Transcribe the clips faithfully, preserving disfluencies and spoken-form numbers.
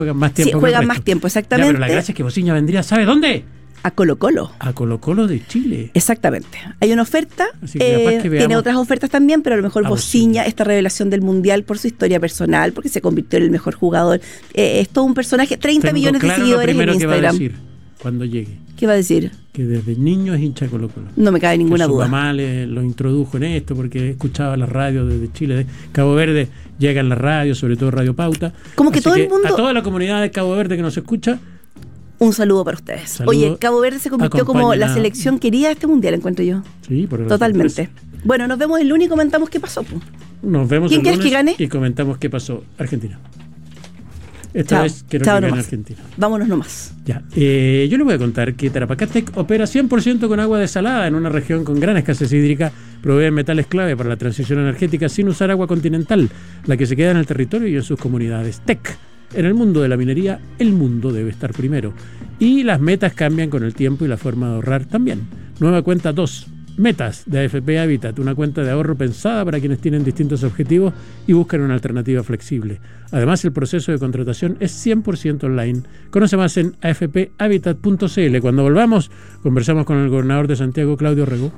Juegan más tiempo. Sí, juegan más tiempo, exactamente. Ya, pero la gracia es que Bociña vendría, ¿sabe dónde? A Colo-Colo. A Colo-Colo de Chile. Exactamente. Hay una oferta, eh, tiene otras ofertas también, pero a lo mejor Bociña, esta revelación del Mundial por su historia personal, porque se convirtió en el mejor jugador. Eh, es todo un personaje, treinta Tengo millones claro de seguidores lo en Instagram. Que va a decir cuando llegue. ¿Qué va a decir? Que desde niño es hincha de Colo-Colo. No me cabe ninguna que su duda. Su mamá le, lo introdujo en esto porque escuchaba la radio desde Chile. De Cabo Verde llega en la radio, sobre todo Radio Pauta. Como que Así todo que el mundo... A toda la comunidad de Cabo Verde que nos escucha... Un saludo para ustedes. Saludo. Oye, Cabo Verde se convirtió como la selección querida de este mundial, encuentro yo. Sí, por totalmente. Sorpresa. Bueno, nos vemos el lunes y comentamos qué pasó. Pues. Nos vemos ¿Quién el quieres lunes que gane? Y comentamos qué pasó. Argentina. Esta chao, vez quiero chao que gane nomás. Argentina. Vámonos nomás. Ya, eh, yo les voy a contar que Tarapacá-Tec opera cien por ciento con agua desalada en una región con gran escasez hídrica. Provee metales clave para la transición energética sin usar agua continental, la que se queda en el territorio y en sus comunidades. Tec. En el mundo de la minería, el mundo debe estar primero. Y las metas cambian con el tiempo y la forma de ahorrar también. Nueva cuenta dos. Metas de A F P Habitat, una cuenta de ahorro pensada para quienes tienen distintos objetivos y buscan una alternativa flexible. Además, el proceso de contratación es cien por ciento online. Conoce más en a f p habitat punto c l. Cuando volvamos, conversamos con el gobernador de Santiago, Claudio Rego.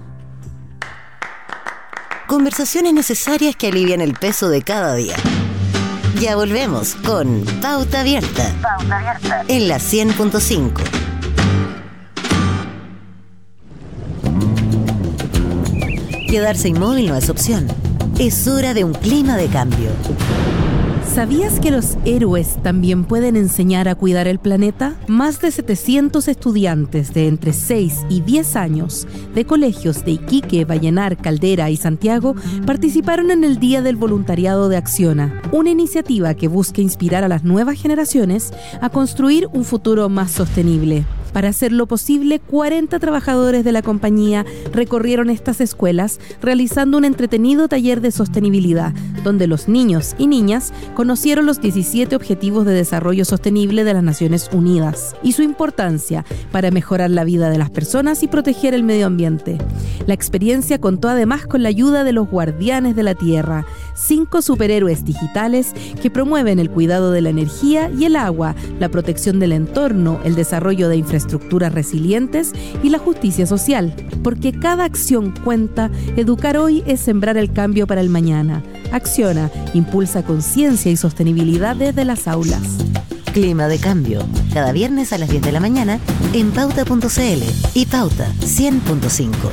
Conversaciones necesarias que alivian el peso de cada día. Ya volvemos con Pauta Abierta. Pauta Abierta. En la cien punto cinco. Quedarse inmóvil no es opción. Es hora de un clima de cambio. ¿Sabías que los héroes también pueden enseñar a cuidar el planeta? Más de setecientos estudiantes de entre seis y diez años de colegios de Iquique, Vallenar, Caldera y Santiago participaron en el Día del Voluntariado de Acciona, una iniciativa que busca inspirar a las nuevas generaciones a construir un futuro más sostenible. Para hacerlo posible, cuarenta trabajadores de la compañía recorrieron estas escuelas realizando un entretenido taller de sostenibilidad, donde los niños y niñas conocieron los diecisiete Objetivos de Desarrollo Sostenible de las Naciones Unidas y su importancia para mejorar la vida de las personas y proteger el medio ambiente. La experiencia contó además con la ayuda de los Guardianes de la Tierra, cinco superhéroes digitales que promueven el cuidado de la energía y el agua, la protección del entorno, el desarrollo de infraestructuras estructuras resilientes y la justicia social. Porque cada acción cuenta, educar hoy es sembrar el cambio para el mañana. Acciona, impulsa conciencia y sostenibilidad desde las aulas. Clima de cambio, cada viernes a las diez de la mañana en pauta punto c l y Pauta cien punto cinco.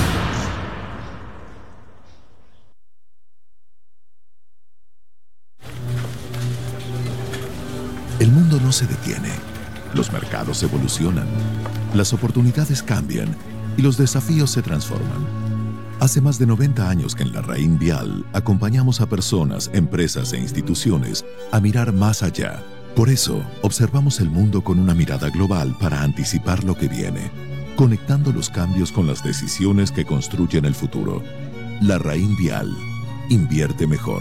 El mundo no se detiene. Los mercados evolucionan, las oportunidades cambian y los desafíos se transforman. Hace más de noventa años que en La Raín Vial acompañamos a personas, empresas e instituciones a mirar más allá. Por eso, observamos el mundo con una mirada global para anticipar lo que viene, conectando los cambios con las decisiones que construyen el futuro. La Raín Vial. Invierte mejor.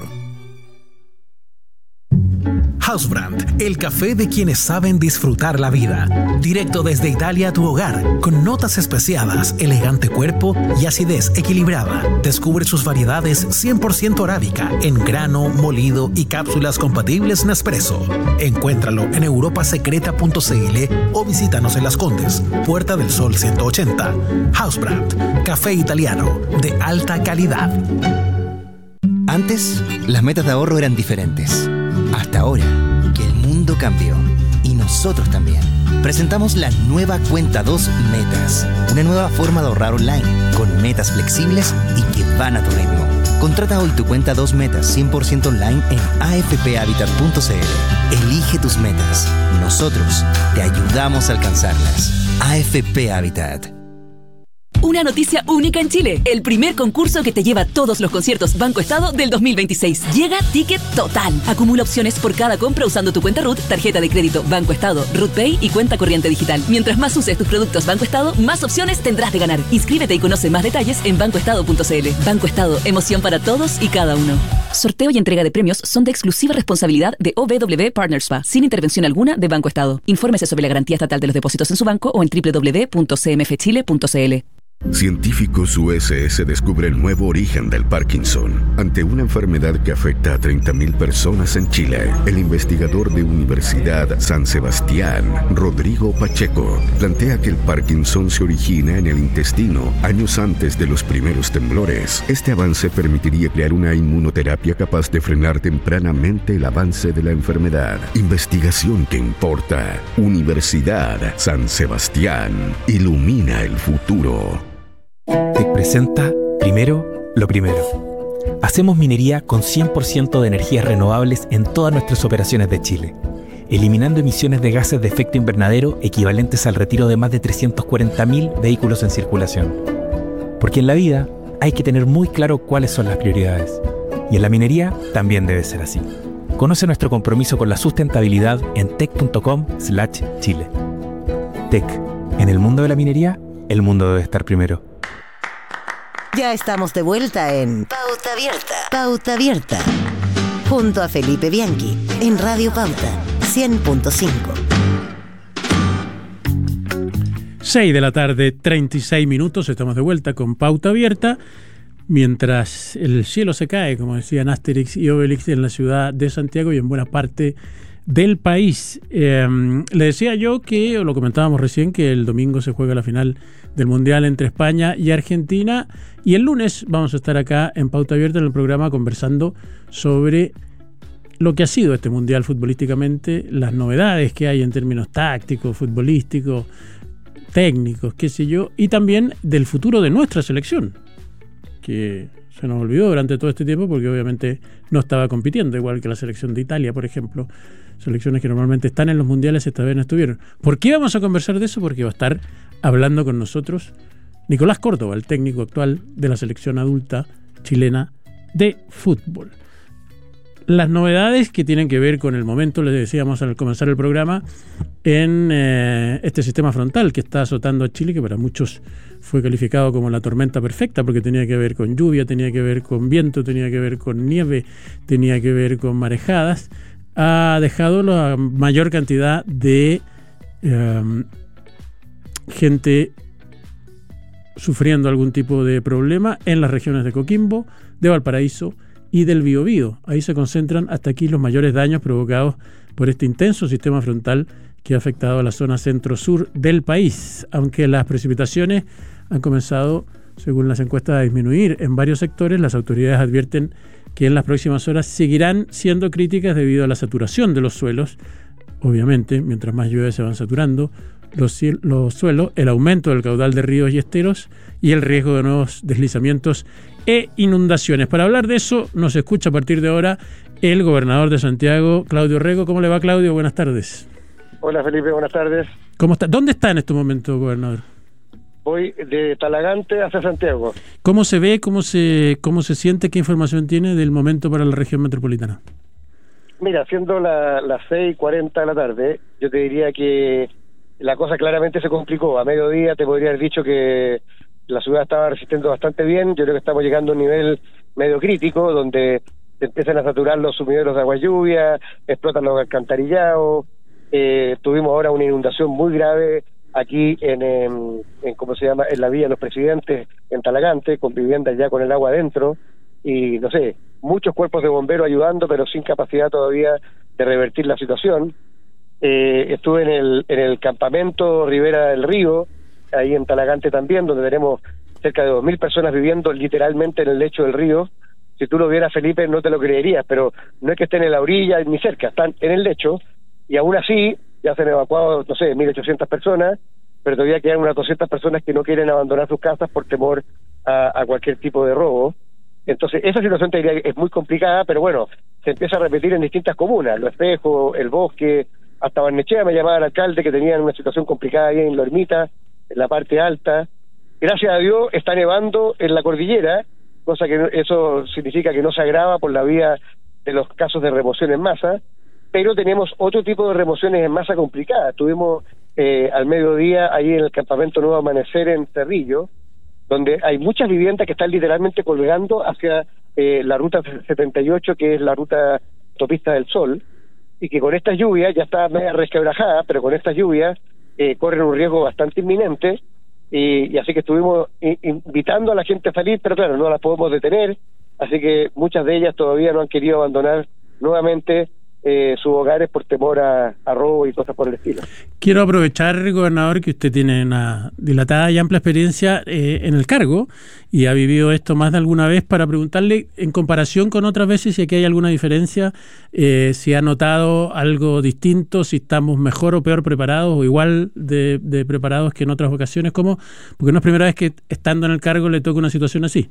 Hausbrand, el café de quienes saben disfrutar la vida. Directo desde Italia a tu hogar, con notas especiadas, elegante cuerpo y acidez equilibrada. Descubre sus variedades cien por ciento arábica, en grano, molido y cápsulas compatibles Nespresso. Encuéntralo en europa secreta punto c l o visítanos en Las Condes, Puerta del Sol ciento ochenta. Hausbrand, café italiano de alta calidad. Antes, las metas de ahorro eran diferentes. Hasta ahora, que el mundo cambió. Y nosotros también. Presentamos la nueva Cuenta dos Metas. Una nueva forma de ahorrar online, con metas flexibles y que van a tu ritmo. Contrata hoy tu Cuenta dos Metas cien por ciento online en a f p habitat punto c l. Elige tus metas. Nosotros te ayudamos a alcanzarlas. A F P Habitat. Una noticia única en Chile. El primer concurso que te lleva todos los conciertos Banco Estado del dos mil veintiséis. Llega Ticket Total. Acumula opciones por cada compra usando tu cuenta R U T, tarjeta de crédito Banco Estado, R U T Pay y cuenta corriente digital. Mientras más uses tus productos Banco Estado, más opciones tendrás de ganar. Inscríbete y conoce más detalles en banco estado punto c l. Banco Estado, emoción para todos y cada uno. Sorteo y entrega de premios son de exclusiva responsabilidad de O B W Partners P A, sin intervención alguna de Banco Estado. Infórmese sobre la garantía estatal de los depósitos en su banco o en doble u doble u doble u punto c m f chile punto c l. Científicos U S S descubre el nuevo origen del Parkinson. Ante una enfermedad que afecta a treinta mil personas en Chile, el investigador de Universidad San Sebastián, Rodrigo Pacheco, plantea que el Parkinson se origina en el intestino años antes de los primeros temblores. Este avance permitiría crear una inmunoterapia capaz de frenar tempranamente el avance de la enfermedad. Investigación que importa. Universidad San Sebastián. Ilumina el futuro. Tec presenta Primero lo Primero. Hacemos minería con cien por ciento de energías renovables en todas nuestras operaciones de Chile, eliminando emisiones de gases de efecto invernadero equivalentes al retiro de más de trescientos cuarenta mil vehículos en circulación. Porque en la vida hay que tener muy claro cuáles son las prioridades. Y en la minería también debe ser así. Conoce nuestro compromiso con la sustentabilidad en tec punto com slash chile. Tec, en el mundo de la minería, el mundo debe estar primero. Ya estamos de vuelta en Pauta Abierta. Pauta Abierta. Junto a Felipe Bianchi en Radio Pauta cien punto cinco. seis de la tarde, treinta y seis minutos. Estamos de vuelta con Pauta Abierta. Mientras el cielo se cae, como decían Asterix y Obelix, en la ciudad de Santiago y en buena parte del país. Eh, le decía yo que, o lo comentábamos recién, que el domingo se juega la final del Mundial entre España y Argentina, y el lunes vamos a estar acá en Pauta Abierta en el programa conversando sobre lo que ha sido este Mundial futbolísticamente, las novedades que hay en términos tácticos, futbolísticos, técnicos, qué sé yo, y también del futuro de nuestra selección, que se nos olvidó durante todo este tiempo porque obviamente no estaba compitiendo, igual que la selección de Italia, por ejemplo. Selecciones que normalmente están en los mundiales esta vez no estuvieron. ¿Por qué vamos a conversar de eso? Porque va a estar hablando con nosotros Nicolás Córdoba, el técnico actual de la selección adulta chilena de fútbol. Las novedades que tienen que ver con el momento, les decíamos al comenzar el programa, en eh, este sistema frontal que está azotando a Chile, que para muchos fue calificado como la tormenta perfecta porque tenía que ver con lluvia, tenía que ver con viento, tenía que ver con nieve, tenía que ver con marejadas, ha dejado la mayor cantidad de eh, gente sufriendo algún tipo de problema en las regiones de Coquimbo, de Valparaíso y del Biobío. Ahí se concentran hasta aquí los mayores daños provocados por este intenso sistema frontal que ha afectado a la zona centro-sur del país, aunque las precipitaciones han comenzado, según las encuestas, a disminuir en varios sectores. Las autoridades advierten que en las próximas horas seguirán siendo críticas debido a la saturación de los suelos. Obviamente, mientras más llueve se van saturando los, los suelos, el aumento del caudal de ríos y esteros y el riesgo de nuevos deslizamientos e inundaciones. Para hablar de eso, nos escucha a partir de ahora el gobernador de Santiago, Claudio Rego. ¿Cómo le va, Claudio? Buenas tardes. Hola, Felipe, buenas tardes. ¿Cómo está? ¿Dónde está en este momento, gobernador? Voy de Talagante hacia Santiago. ¿Cómo se ve, cómo se cómo se siente, qué información tiene del momento para la región metropolitana? Mira, siendo la, las seis y cuarenta de la tarde, yo te diría que la cosa claramente se complicó. A mediodía te podría haber dicho que la ciudad estaba resistiendo bastante bien. Yo creo que estamos llegando a un nivel medio crítico, donde se empiezan a saturar los sumideros de agua lluvia, explotan los alcantarillados. Eh, tuvimos ahora una inundación muy grave aquí en, en, en ¿cómo se llama?, en la Villa de los Presidentes, en Talagante, con viviendas ya con el agua adentro, y no sé, muchos cuerpos de bomberos ayudando, pero sin capacidad todavía de revertir la situación. Eh, estuve en el, en el campamento Ribera del Río, ahí en Talagante también, donde tenemos cerca de dos mil personas viviendo literalmente en el lecho del río. Si tú lo vieras, Felipe, no te lo creerías, pero no es que estén en la orilla ni cerca, están en el lecho, y aún así ya se han evacuado, no sé, mil ochocientas personas, pero todavía quedan unas doscientas personas que no quieren abandonar sus casas por temor a, a cualquier tipo de robo. Entonces, esa situación te diría que es muy complicada, pero bueno, se empieza a repetir en distintas comunas, Los Espejos, El Bosque, hasta Barnechea me llamaba el alcalde que tenían una situación complicada ahí en La Ermita, en la parte alta. Gracias a Dios está nevando en la cordillera, cosa que eso significa que no se agrava por la vía de los casos de remoción en masa, pero tenemos otro tipo de remociones en masa complicadas. Tuvimos eh, al mediodía ahí en el campamento Nuevo Amanecer en Cerrillo, donde hay muchas viviendas que están literalmente colgando hacia eh, la ruta setenta y ocho, que es la ruta autopista del Sol, y que con estas lluvias, ya está media resquebrajada, pero con estas lluvias eh, corren un riesgo bastante inminente, y, y así que estuvimos i- invitando a la gente a salir, pero claro, no las podemos detener, así que muchas de ellas todavía no han querido abandonar nuevamente eh, sus hogares por temor a, a robo y cosas por el estilo. Quiero aprovechar, gobernador, que usted tiene una dilatada y amplia experiencia eh, en el cargo y ha vivido esto más de alguna vez, para preguntarle, en comparación con otras veces, si aquí hay alguna diferencia, eh, si ha notado algo distinto, si estamos mejor o peor preparados o igual de, de preparados que en otras ocasiones, ¿cómo? Porque no es primera vez que estando en el cargo le toca una situación así.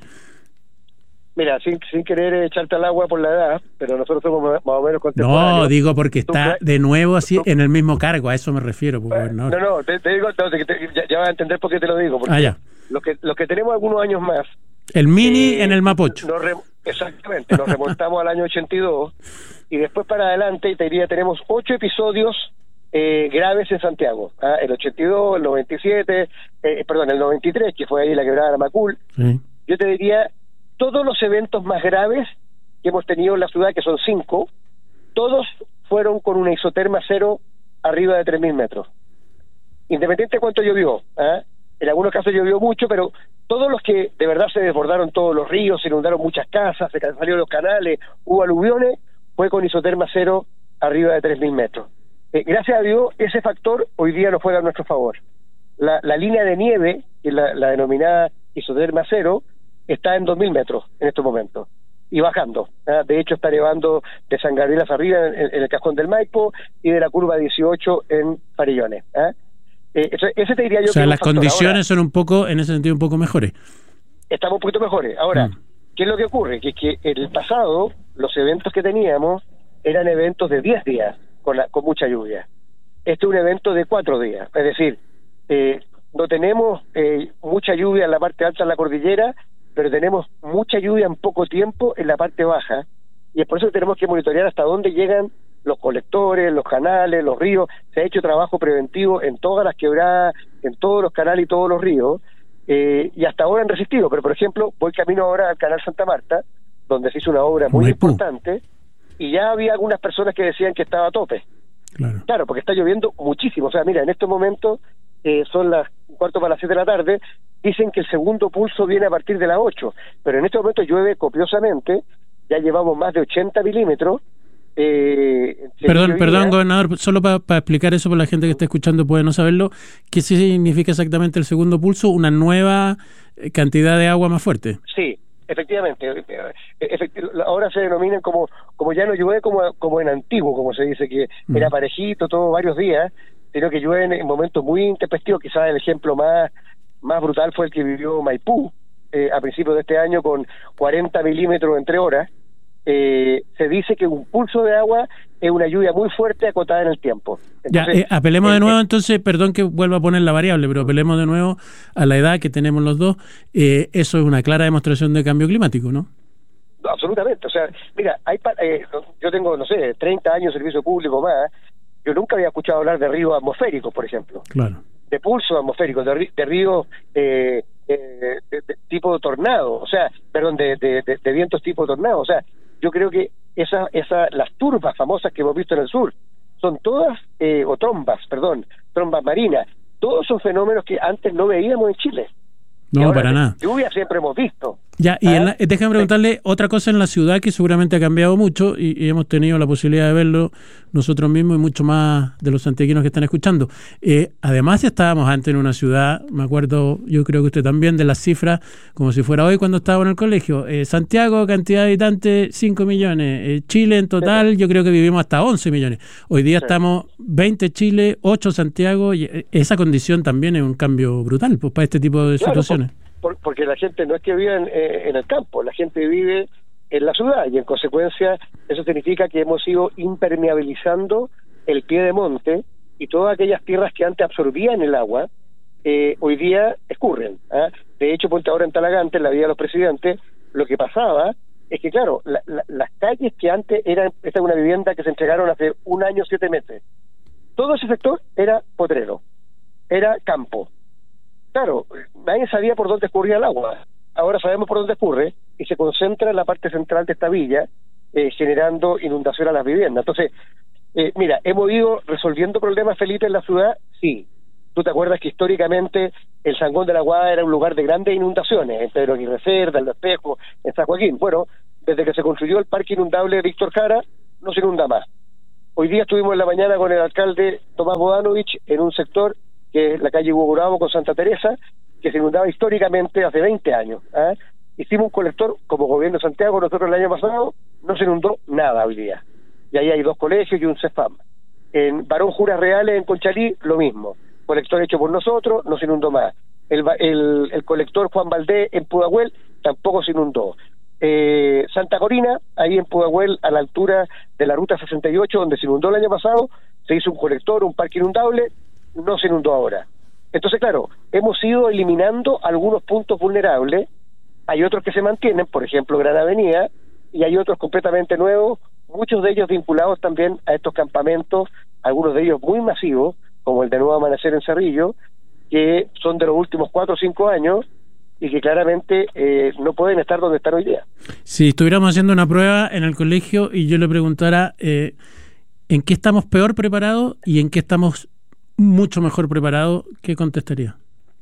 Mira, sin, sin querer echarte al agua por la edad, pero nosotros somos más o menos contemporáneos. No, digo porque está Tú, de nuevo así tú, en el mismo cargo, a eso me refiero, pues, gobernador. No, no, te, te digo, no, te, te, ya, ya vas a entender por qué te lo digo. Porque Ah, ya. Los que, los que tenemos algunos años más... El mini eh, en el Mapocho. Nos re, exactamente, nos remontamos al año ochenta y dos, y después para adelante, te diría, tenemos ocho episodios eh, graves en Santiago. ¿ah? El ochenta y dos, el noventa y siete, eh, perdón, el noventa y tres, que fue ahí la quebrada de Macul. Sí. Yo te diría... Todos los eventos más graves que hemos tenido en la ciudad, que son cinco, todos fueron con una isoterma cero arriba de tres mil metros. Independiente de cuánto llovió, ¿eh? En algunos casos llovió mucho, pero todos los que de verdad se desbordaron todos los ríos, se inundaron muchas casas, se salieron los canales, hubo aluviones, fue con isoterma cero arriba de tres mil metros. Eh, gracias a Dios, ese factor hoy día nos juega a nuestro favor. La, la línea de nieve, que es la, la denominada isoterma cero, está en dos mil metros en estos momentos y bajando. ¿eh? De hecho, está nevando de San Gabriel hacia arriba en, en el Cajón del Maipo y de la curva dieciocho en Farillones. ¿eh? Eh, eso, ese te diría yo. O sea, que las condiciones ahora, son un poco, en ese sentido, un poco mejores. Estamos un poquito mejores. Ahora, mm. ¿qué es lo que ocurre? Que, que en el pasado, los eventos que teníamos eran eventos de diez días con, la, con mucha lluvia. Este es un evento de cuatro días. Es decir, eh, no tenemos eh, mucha lluvia en la parte alta de la cordillera, pero tenemos mucha lluvia en poco tiempo en la parte baja, y es por eso que tenemos que monitorear hasta dónde llegan los colectores, los canales, los ríos. Se ha hecho trabajo preventivo en todas las quebradas, en todos los canales y todos los ríos, eh, y hasta ahora han resistido. Pero, por ejemplo, voy camino ahora al canal Santa Marta, donde se hizo una obra muy Maipú. importante, y ya había algunas personas que decían que estaba a tope. Claro, claro porque está lloviendo muchísimo. O sea, mira, en estos momentos eh, son las cuarto para las siete de la tarde, dicen que el segundo pulso viene a partir de las ocho, pero en este momento llueve copiosamente, ya llevamos más de ochenta milímetros. Eh, perdón, perdón, gobernador, solo para pa explicar eso para la gente que está escuchando puede no saberlo, ¿qué significa exactamente el segundo pulso? ¿Una nueva cantidad de agua más fuerte? Sí, efectivamente. Efecti ahora se denominan como, como ya no llueve como, como en antiguo, como se dice, que mm. era parejito todo varios días, sino que llueven en momentos muy intempestivos. Quizás el ejemplo más, más brutal fue el que vivió Maipú eh, a principios de este año, con cuarenta milímetros entre horas. Eh, se dice que un pulso de agua es una lluvia muy fuerte acotada en el tiempo. Entonces, ya, eh, apelemos de nuevo, entonces, perdón que vuelva a poner la variable, pero apelemos de nuevo a la edad que tenemos los dos. Eh, eso es una clara demostración de cambio climático, ¿no? Absolutamente. O sea, mira, hay eh, yo tengo, no sé, treinta años de servicio público más. Yo nunca había escuchado hablar de ríos atmosféricos, por ejemplo. Claro. De pulsos atmosféricos, de, de ríos eh, eh, de, de tipo tornado, o sea, perdón, de, de, de, de vientos tipo tornado. O sea, yo creo que esa, esa, las turbas famosas que hemos visto en el sur son todas, eh, o trombas, perdón, trombas marinas, todos son fenómenos que antes no veíamos en Chile. No, para nada. Lluvia siempre hemos visto. Ya, y ¿Ah? en la, déjame preguntarle otra cosa en la ciudad que seguramente ha cambiado mucho y, y hemos tenido la posibilidad de verlo nosotros mismos y mucho más de los santiaguinos que están escuchando. Eh, además, estábamos antes en una ciudad, me acuerdo, yo creo que usted también, de las cifras, como si fuera hoy cuando estaba en el colegio. Eh, Santiago, cantidad de habitantes, cinco millones. Eh, Chile en total, sí. Yo creo que vivimos hasta once millones. Hoy día sí. Estamos veinte Chile, ocho Santiago, y esa condición también es un cambio brutal pues, para este tipo de claro, situaciones. Por, porque la gente no es que viva en, eh, en el campo, la gente vive en la ciudad, y en consecuencia eso significa que hemos ido impermeabilizando el pie de monte, y todas aquellas tierras que antes absorbían el agua eh, hoy día escurren. ¿eh? De hecho, ponte ahora en Talagante, en la Vía de los Presidentes, lo que pasaba es que, claro, la, la, las calles que antes eran, esta es una vivienda que se entregaron hace un año, siete meses, todo ese sector era potrero, era campo. Claro, nadie sabía por dónde escurría el agua. Ahora sabemos por dónde escurre y se concentra en la parte central de esta villa, eh, generando inundación a las viviendas. Entonces, eh, mira, ¿hemos ido resolviendo problemas, Felipe, en la ciudad? Sí. Tú te acuerdas que históricamente el Sangón de la Guada era un lugar de grandes inundaciones, en Pedro Aguirre Cerda, en Los Espejos, en San Joaquín. Bueno, desde que se construyó el parque inundable de Víctor Jara, no se inunda más. Hoy día estuvimos en la mañana con el alcalde Tomás Bodanovich en un sector, que es la calle Hugo Bravo con Santa Teresa, que se inundaba históricamente hace veinte años. ¿eh? Hicimos un colector como gobierno de Santiago, nosotros el año pasado, no se inundó nada hoy día. Y ahí hay dos colegios y un CEFAM. En Barón Juras Reales, en Conchalí, lo mismo. Colector hecho por nosotros, no se inundó más. El, el, el colector Juan Valdés en Pudahuel tampoco se inundó. Eh, Santa Corina, ahí en Pudahuel, a la altura de la ruta sesenta y ocho, donde se inundó el año pasado, se hizo un colector, un parque inundable, no se inundó ahora. Entonces, claro, hemos ido eliminando algunos puntos vulnerables, hay otros que se mantienen, por ejemplo, Gran Avenida, y hay otros completamente nuevos, muchos de ellos vinculados también a estos campamentos, algunos de ellos muy masivos, como el de Nuevo Amanecer en Cerrillo, que son de los últimos cuatro o cinco años y que claramente eh, no pueden estar donde están hoy día. Si estuviéramos haciendo una prueba en el colegio y yo le preguntara eh, en qué estamos peor preparados y en qué estamos mucho mejor preparados, ¿qué contestaría?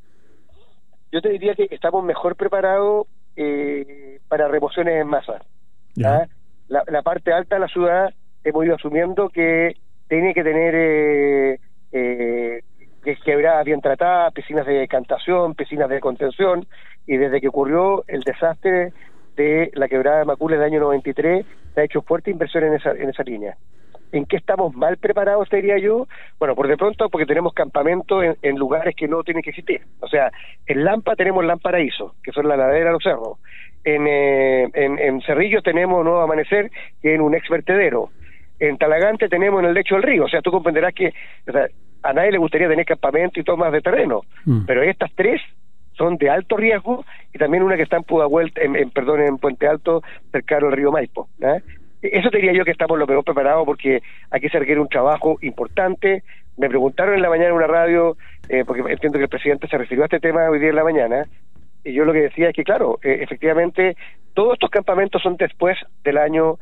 Yo te diría que estamos mejor preparados eh, para remociones en masa. ¿ah? La, la parte alta de la ciudad hemos ido asumiendo que tiene que tener eh, eh, quebradas bien tratadas, piscinas de decantación, piscinas de contención, y desde que ocurrió el desastre de la quebrada de Macul del año noventa y tres, se ha hecho fuerte inversión en esa, en esa línea. ¿En qué estamos mal preparados, te diría yo? Bueno, por de pronto, porque tenemos campamentos en, en lugares que no tienen que existir. O sea, en Lampa tenemos Lamparaíso, que son la ladera de los cerros. En, eh, en, en Cerrillo tenemos Nuevo Amanecer, que es un ex vertedero. En Talagante tenemos en el lecho del río. O sea, tú comprenderás que o sea, a nadie le gustaría tener campamento y tomas de terreno. Mm. Pero estas tres son de alto riesgo, y también una que está en Pudahuel, en, en, perdón, en Puente Alto, cercano al río Maipo. ¿eh? Eso te diría yo que estamos lo peor preparados, porque aquí se requiere un trabajo importante. Me preguntaron en la mañana en una radio, eh, porque entiendo que el presidente se refirió a este tema hoy día en la mañana, y yo lo que decía es que, claro, eh, efectivamente, todos estos campamentos son después del año,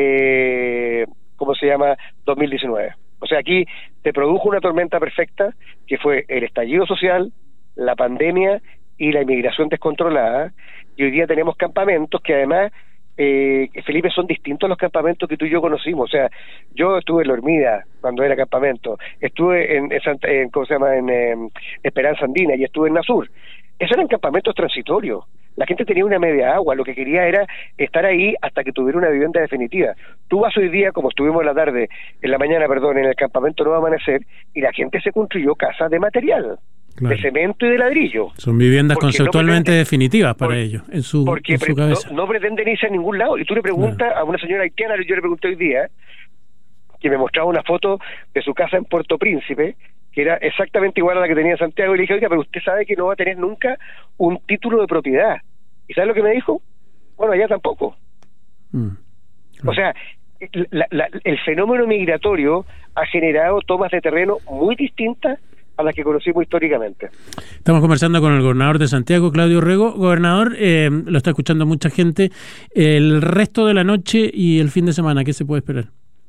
eh, ¿cómo se llama?, dos mil diecinueve. O sea, aquí se produjo una tormenta perfecta, que fue el estallido social, la pandemia y la inmigración descontrolada, y hoy día tenemos campamentos que además... Eh, Felipe, son distintos los campamentos que tú y yo conocimos. O sea, yo estuve en La Hormida cuando era campamento, estuve en, en, Santa, en ¿cómo se llama? En eh, Esperanza Andina, y estuve en Nasur. Esos eran campamentos transitorios. La gente tenía una media agua, lo que quería era estar ahí hasta que tuviera una vivienda definitiva. Tú vas hoy día, como estuvimos en la tarde, en la mañana, perdón, en el campamento Nuevo Amanecer, y la gente se construyó casas de material. Claro. De cemento y de ladrillo. Son viviendas porque conceptualmente no pretende, definitivas para por, ellos, en su, porque en su cabeza. No, no pretenden irse a ningún lado. Y tú le preguntas claro. a una señora haitiana, yo le pregunté hoy día, que me mostraba una foto de su casa en Puerto Príncipe, que era exactamente igual a la que tenía en Santiago, y le dije, oiga, pero usted sabe que no va a tener nunca un título de propiedad. ¿Y sabe lo que me dijo? Bueno, allá tampoco. Mm, claro. O sea, la, la, el fenómeno migratorio ha generado tomas de terreno muy distintas a las que conocimos históricamente. Estamos conversando con el gobernador de Santiago, Claudio Rego. Gobernador, eh, lo está escuchando mucha gente. El resto de la noche y el fin de semana, ¿qué se puede esperar?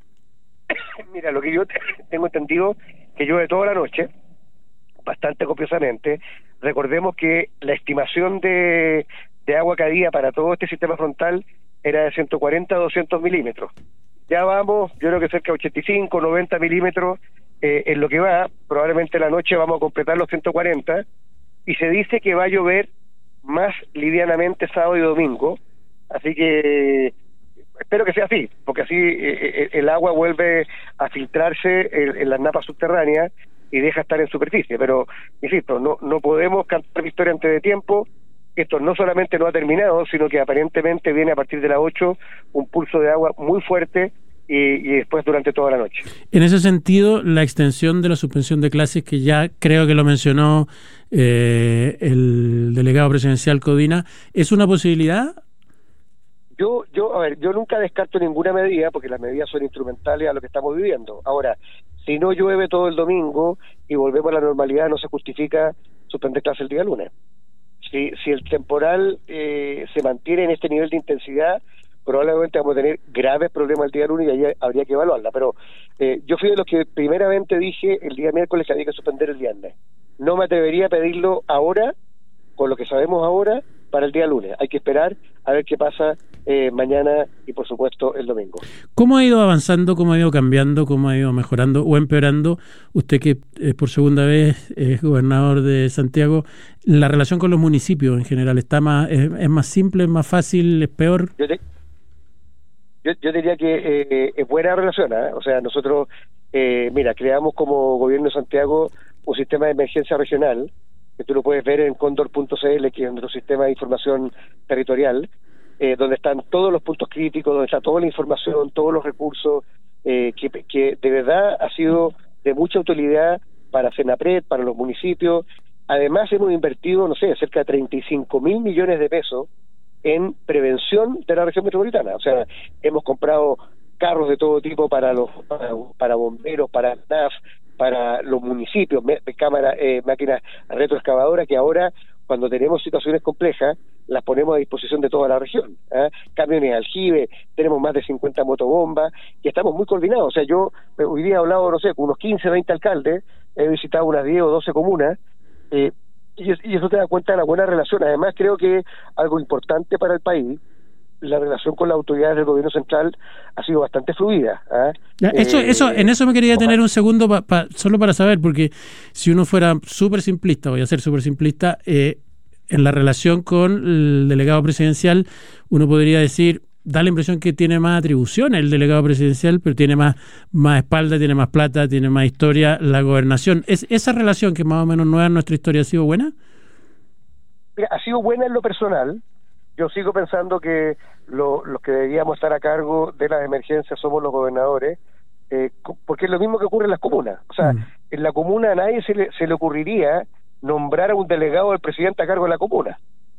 Mira, lo que yo tengo entendido, que llueve toda la noche, bastante copiosamente. Recordemos que la estimación de, de agua que había para todo este sistema frontal era de ciento cuarenta a doscientos milímetros. Ya vamos, yo creo que cerca de ochenta y cinco, noventa milímetros eh, en lo que va. Probablemente la noche vamos a completar los ciento cuarenta, y se dice que va a llover más livianamente sábado y domingo, así que espero que sea así, porque así eh, el agua vuelve a filtrarse en, en las napas subterráneas y deja estar en superficie. Pero insisto, no, no podemos cantar victoria antes de tiempo. Esto no solamente no ha terminado, sino que aparentemente viene a partir de las ocho un pulso de agua muy fuerte, y, y después durante toda la noche. En ese sentido, la extensión de la suspensión de clases, que ya creo que lo mencionó eh, el delegado presidencial Codina, ¿es una posibilidad? Yo, yo, a ver, yo nunca descarto ninguna medida, porque las medidas son instrumentales a lo que estamos viviendo. Ahora, si no llueve todo el domingo y volvemos a la normalidad, no se justifica suspender clases el día lunes. Si, si el temporal eh, se mantiene en este nivel de intensidad, probablemente vamos a tener graves problemas el día lunes, y ahí habría que evaluarla. Pero eh, yo fui de los que primeramente dije el día miércoles que había que suspender el viernes. no me atrevería a pedirlo ahora, con lo que sabemos ahora, para el día lunes. Hay que esperar a ver qué pasa eh, mañana y, por supuesto, el domingo. ¿Cómo ha ido avanzando, cómo ha ido cambiando, cómo ha ido mejorando o empeorando, usted que eh, por segunda vez es gobernador de Santiago, la relación con los municipios en general? ¿Está más es, es más simple, es más fácil, es peor? Yo, te, yo, yo diría que eh, es buena relación, ¿eh? O sea, nosotros, eh, mira, creamos como gobierno de Santiago un sistema de emergencia regional, que tú lo puedes ver en condor punto c l, que es nuestro sistema de información territorial, eh, donde están todos los puntos críticos, donde está toda la información, todos los recursos, eh, que, que de verdad ha sido de mucha utilidad para Senapred, para los municipios. Además hemos invertido, no sé, cerca de treinta y cinco mil millones de pesos en prevención de la región metropolitana. O sea, hemos comprado carros de todo tipo para los para, para bomberos, para N A F, para los municipios, me, cámara, eh, máquinas retroexcavadoras, que ahora, cuando tenemos situaciones complejas, las ponemos a disposición de toda la región. ¿eh? Camiones de aljibe, tenemos más de cincuenta motobombas, y estamos muy coordinados. O sea, yo hoy día he hablado, no sé, con unos quince, veinte alcaldes, he visitado unas diez o doce comunas, eh, y, y eso te da cuenta de la buena relación. Además, creo que algo importante para el país, la relación con las autoridades del gobierno central ha sido bastante fluida. ¿eh? Eso, eh, eso, en eso me quería ojalá. tener un segundo pa, pa, solo para saber, porque si uno fuera súper simplista, voy a ser súper simplista, eh, en la relación con el delegado presidencial, uno podría decir, da la impresión que tiene más atribuciones el delegado presidencial, pero tiene más, más espalda, tiene más plata, tiene más historia la gobernación. ¿Es esa relación, que más o menos nueva en nuestra historia, ha sido buena? Mira, ha sido buena en lo personal. Yo sigo pensando que lo, los que deberíamos estar a cargo de las emergencias somos los gobernadores, eh, porque es lo mismo que ocurre en las comunas. O sea, mm. en la comuna a nadie se le, se le ocurriría nombrar a un delegado del presidente a cargo de la comuna.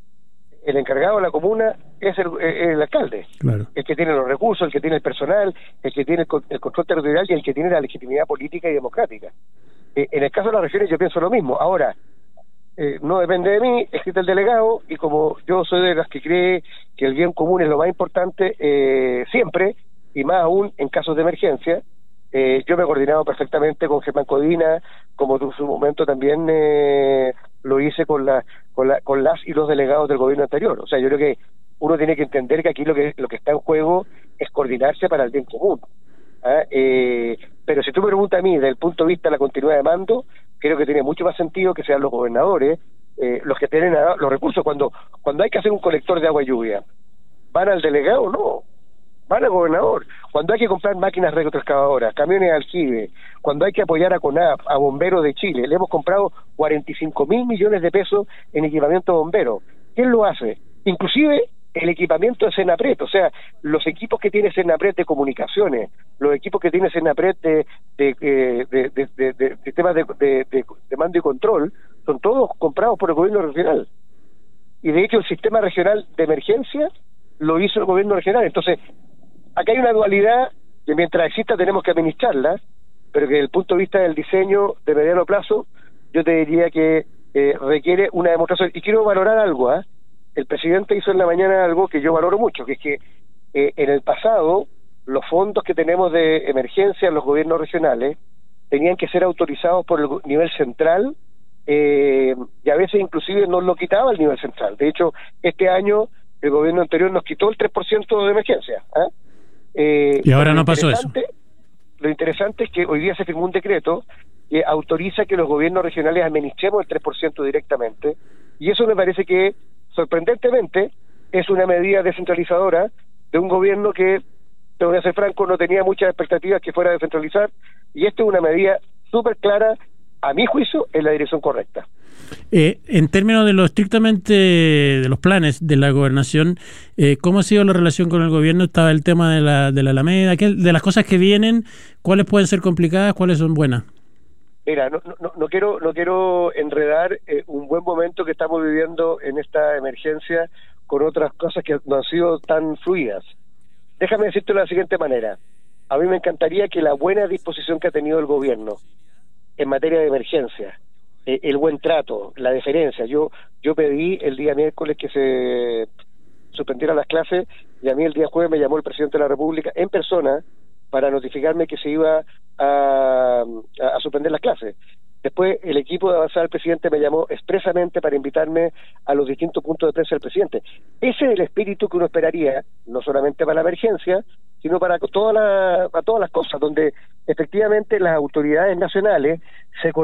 El encargado de la comuna es el, el, el alcalde, claro. El que tiene los recursos, el que tiene el personal, el que tiene el, el control territorial y el que tiene la legitimidad política y democrática. Eh, en el caso de las regiones yo pienso lo mismo. Ahora, Eh, no depende de mí, es el delegado, y como yo soy de las que cree que el bien común es lo más importante, eh, siempre, y más aún en casos de emergencia, eh, yo me he coordinado perfectamente con Germán Codina, como en su momento también eh, lo hice con, la, con, la, con las y los delegados del gobierno anterior. O sea, yo creo que uno tiene que entender que aquí lo que, lo que está en juego es coordinarse para el bien común. ¿Ah? Eh, pero si tú me preguntas a mí, desde el punto de vista de la continuidad de mando, creo que tiene mucho más sentido que sean los gobernadores eh, los que tienen los recursos. Cuando cuando hay que hacer un colector de agua y lluvia, ¿van al delegado? No, van al gobernador. Cuando hay que comprar máquinas retroexcavadoras, camiones de aljibe, cuando hay que apoyar a CONAP, a Bomberos de Chile, le hemos comprado cuarenta y cinco mil millones de pesos en equipamiento de bomberos. ¿Quién lo hace? Inclusive el equipamiento de Senapred, o sea, los equipos que tiene Senapred de comunicaciones, los equipos que tiene Senapred de, de, de, de, de, de, de sistemas de, de, de, de mando y control, son todos comprados por el gobierno regional. Y de hecho el sistema regional de emergencia lo hizo el gobierno regional. Entonces, acá hay una dualidad que mientras exista tenemos que administrarla, pero que desde el punto de vista del diseño de mediano plazo, yo te diría que eh, requiere una demostración. Y quiero valorar algo, ¿ah? ¿eh? El presidente hizo en la mañana algo que yo valoro mucho, que es que eh, en el pasado los fondos que tenemos de emergencia en los gobiernos regionales tenían que ser autorizados por el nivel central, eh, y a veces inclusive no lo quitaba el nivel central. De hecho, este año el gobierno anterior nos quitó el tres por ciento de emergencia. ¿eh? Eh, y ahora no pasó eso. Lo interesante es que hoy día se firmó un decreto que autoriza que los gobiernos regionales administremos el tres por ciento directamente, y eso me parece que sorprendentemente es una medida descentralizadora de un gobierno que, te voy a ser franco, no tenía muchas expectativas que fuera a descentralizar, y esta es una medida súper clara, a mi juicio, en la dirección correcta. Eh, en términos de lo estrictamente de los planes de la gobernación, eh, ¿cómo ha sido la relación con el gobierno? Estaba el tema de la, de la Alameda, ¿qué, de las cosas que vienen, ¿cuáles pueden ser complicadas, cuáles son buenas? Mira, no, no, no quiero no quiero enredar eh, un buen momento que estamos viviendo en esta emergencia con otras cosas que no han sido tan fluidas. Déjame decirte de la siguiente manera. A mí me encantaría que la buena disposición que ha tenido el gobierno en materia de emergencia, eh, el buen trato, la deferencia. Yo yo pedí el día miércoles que se suspendieran las clases, y a mí el día jueves me llamó el presidente de la República en persona para notificarme que se iba a, a, a suspender las clases. Después el equipo de avanzada del presidente me llamó expresamente para invitarme a los distintos puntos de prensa del presidente. Ese es el espíritu que uno esperaría, no solamente para la emergencia, sino para toda la, para todas las cosas, donde efectivamente las autoridades nacionales se